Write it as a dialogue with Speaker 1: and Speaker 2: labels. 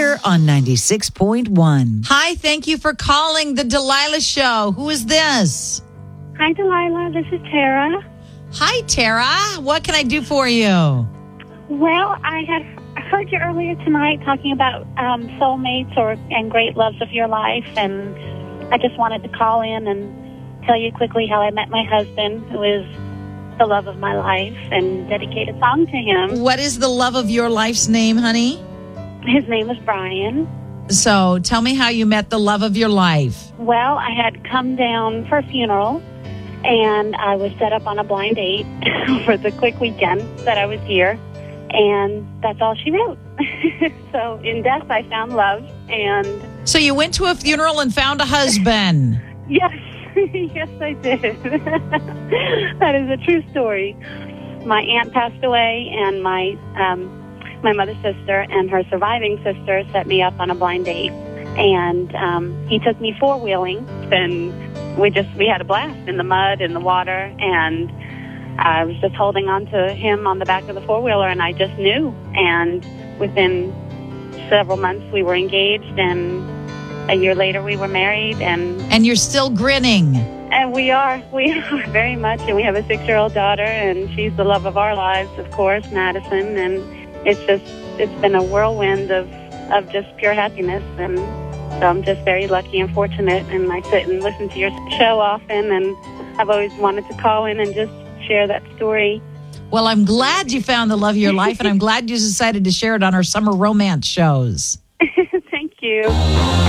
Speaker 1: here on 96.1.
Speaker 2: Hi, thank you for calling the Delilah Show. Who is this?
Speaker 3: Hi, Delilah. This is Tara.
Speaker 2: Hi, Tara. What can I do for you?
Speaker 3: Well, I had heard you earlier tonight talking about soulmates and great loves of your life, and I just wanted to call in and tell you quickly how I met my husband, who is the love of my life, and dedicate a song to him.
Speaker 2: What is the love of your life's name, honey?
Speaker 3: His name is Brian.
Speaker 2: So tell me how you met the love of your life.
Speaker 3: Well, I had come down for a funeral, and I was set up on a blind date for the quick weekend that I was here, and that's all she wrote. So in death, I found love, and...
Speaker 2: So you went to a funeral and found a husband.
Speaker 3: Yes, yes, I did. That is a true story. My aunt passed away, and my mother's sister and her surviving sister set me up on a blind date. And he took me four-wheeling, and we had a blast in the mud, in the water, and I was just holding on to him on the back of the four-wheeler, and I just knew. And within several months, we were engaged, and a year later, we were married.
Speaker 2: And you're still grinning.
Speaker 3: And we are very much, and we have a 6-year-old daughter, and she's the love of our lives, of course, Madison, and it's been a whirlwind of just pure happiness, and so I'm just very lucky and fortunate, and I sit and listen to your show often, and I've always wanted to call in and just share that story.
Speaker 2: Well, I'm glad you found the love of your life, and I'm glad you decided to share it on our summer romance shows.
Speaker 3: Thank you.